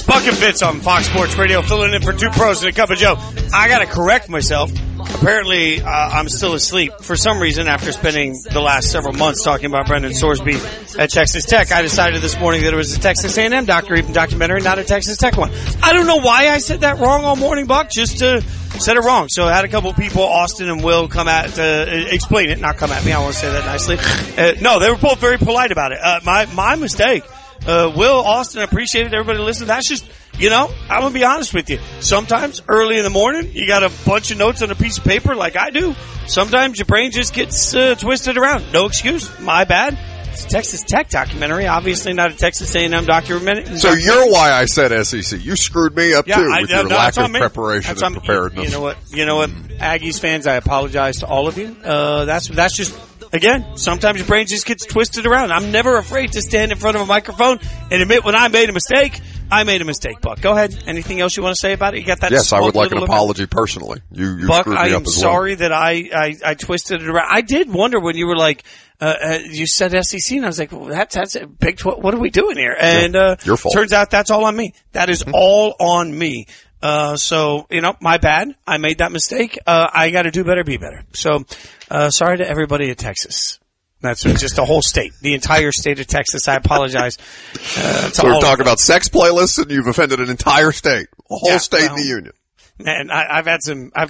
Buck and Fitz on Fox Sports Radio, filling in for two pros and a cup of Joe. I gotta correct myself. Apparently, I'm still asleep. For some reason, after spending the last several months talking about Brendan Sorsby at Texas Tech, I decided this morning that it was a Texas A&M documentary, not a Texas Tech one. I don't know why I said that wrong all morning, Buck, just said it wrong. So I had a couple people, Austin and Will, come at, explain it, not come at me. I want to say that nicely. No, they were both very polite about it. My mistake. Will, Austin, appreciated everybody listening. That's just, I'm going to be honest with you. Sometimes early in the morning, you got a bunch of notes on a piece of paper like I do. Sometimes your brain just gets twisted around. No excuse. My bad. It's a Texas Tech documentary, obviously not a Texas A&M documentary. So you're why I said SEC. You screwed me up too with your lack of preparation and preparedness. You know what, Aggies fans, I apologize to all of you. That's just, again, sometimes your brain just gets twisted around. I'm never afraid to stand in front of a microphone and admit when I made a mistake. I made a mistake, Buck. Go ahead. Anything else you want to say about it? You got that? Yes, I would like an apology personally. You Buck, screwed me up as well. I am sorry that I twisted it around. I did wonder when you were like, you said SEC, and I was like, well, that's a Big 12. What are we doing here? And your fault. Turns out that's all on me. That is all on me. So, my bad. I made that mistake. I got to do better, be better. So, sorry to everybody at Texas. That's just the whole state, the entire state of Texas. I apologize. So we're talking about sex playlists, and you've offended an entire state, a whole state in the union. And I've had some